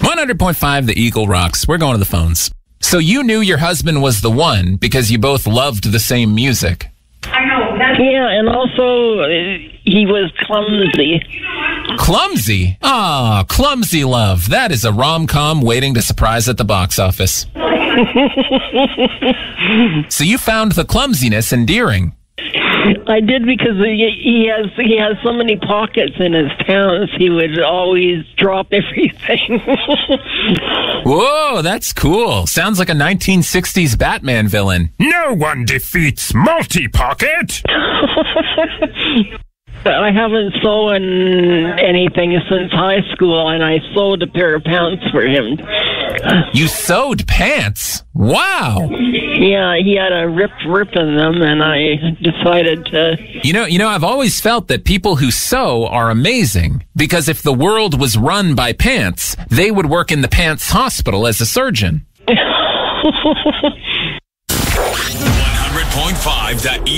100.5 The Eagle rocks. We're going to the phones. So you knew your husband was the one because you both loved the same music. I know. Yeah, and also he was clumsy. Clumsy? Ah, clumsy love. That is a rom-com waiting to surprise at the box office. So you found the clumsiness endearing. I did because he has so many pockets in his pants. He would always drop everything. Whoa, that's cool. Sounds like a 1960s Batman villain. No one defeats Multi-Pocket! I haven't sewn anything since high school, and I sewed a pair of pants for him. You sewed pants? Wow. Yeah, he had a rip in them, and I decided to... You know, I've always felt that people who sew are amazing, because if the world was run by pants, they would work in the pants hospital as a surgeon. 100.5 The